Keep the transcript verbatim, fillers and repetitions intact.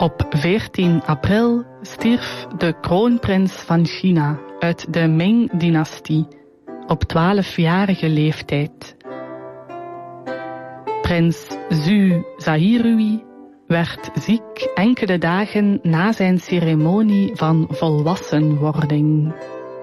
Op veertien april stierf de kroonprins van China uit de Ming-dynastie op twaalfjarige leeftijd. Prins Zhu Zahirui werd ziek enkele dagen na zijn ceremonie van volwassenwording.